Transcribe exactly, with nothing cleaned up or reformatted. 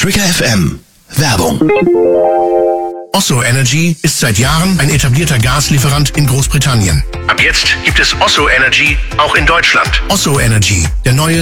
Trigger F M. Werbung. Osso Energy ist seit Jahren ein etablierter Gaslieferant in Großbritannien. Ab jetzt gibt es Osso Energy auch in Deutschland. Osso Energy, der neue